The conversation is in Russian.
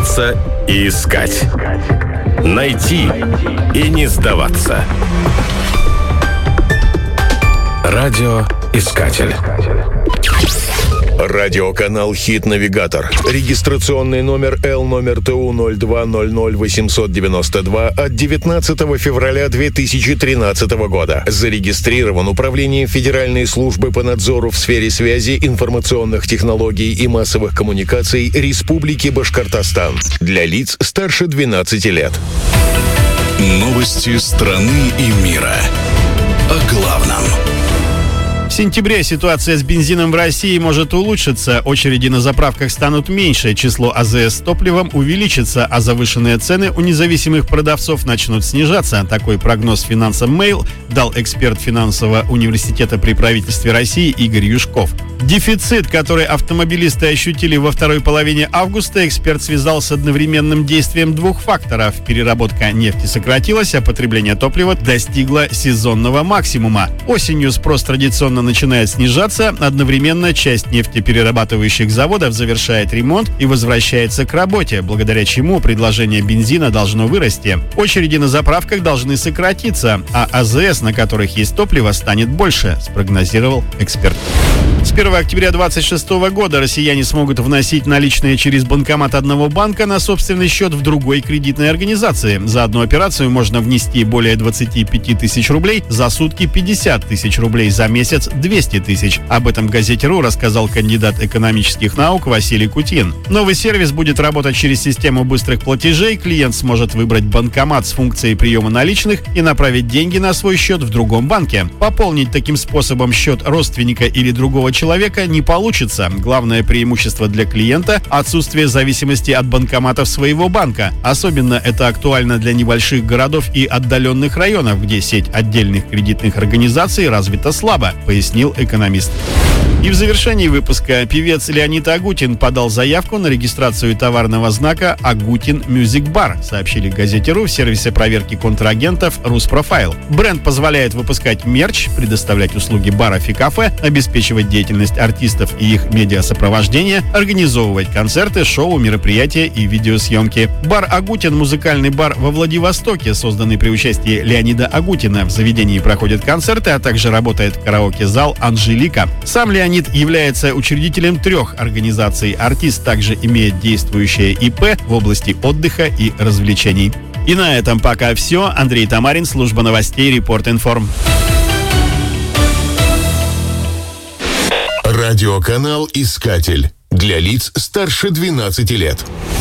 Прислушиваться и искать. Найти и не сдаваться. Радиоискатель. Радиоканал «Хит-навигатор». Регистрационный номер L-номер ТУ-02-00-892 от 19 февраля 2013 года. Зарегистрирован Управлением Федеральной службы по надзору в сфере связи, информационных технологий и массовых коммуникаций Республики Башкортостан. Для лиц старше 12 лет. Новости страны и мира. О главном. В сентябре ситуация с бензином в России может улучшиться, очереди на заправках станут меньше, число АЗС с топливом увеличится, а завышенные цены у независимых продавцов начнут снижаться. Такой прогноз финансам Mail дал эксперт финансового университета при правительстве России Игорь Юшков. Дефицит, который автомобилисты ощутили во второй половине августа, эксперт связал с одновременным действием двух факторов. Переработка нефти сократилась, а потребление топлива достигло сезонного максимума. Осенью спрос традиционно начинает снижаться, одновременно часть нефтеперерабатывающих заводов завершает ремонт и возвращается к работе, благодаря чему предложение бензина должно вырасти. Очереди на заправках должны сократиться, а АЗС, на которых есть топливо, станет больше, спрогнозировал эксперт. С 1 октября 2026 года россияне смогут вносить наличные через банкомат одного банка на собственный счет в другой кредитной организации. За одну операцию можно внести более 25 тысяч рублей, за сутки 50 тысяч рублей, за месяц 200 тысяч. Об этом Газете.ру рассказал кандидат экономических наук Василий Кутин. Новый сервис будет работать через систему быстрых платежей. Клиент сможет выбрать банкомат с функцией приема наличных и направить деньги на свой счет в другом банке. Пополнить таким способом счет родственника или другого человека не получится. Главное преимущество для клиента – отсутствие зависимости от банкоматов своего банка. Особенно это актуально для небольших городов и отдаленных районов, где сеть отдельных кредитных организаций развита слабо, пояснил экономист. И в завершении выпуска певец Леонид Агутин подал заявку на регистрацию товарного знака «Агутин Music Bar», сообщили Газете.ру в сервисе проверки контрагентов «Руспрофайл». Бренд позволяет выпускать мерч, предоставлять услуги баров и кафе, обеспечивать деятельность артистов и их медиасопровождение, организовывать концерты, шоу, мероприятия и видеосъемки. Бар «Агутин» – музыкальный бар во Владивостоке, созданный при участии Леонида Агутина. В заведении проходят концерты, а также работает караоке-зал «Анжелика». Сам Леонид является учредителем 3 организаций. Артист также имеет действующее ИП в области отдыха и развлечений. И на этом пока все. Андрей Тамарин, служба новостей Репорт-Информ. Радиоканал «Искатель». Для лиц старше 12 лет.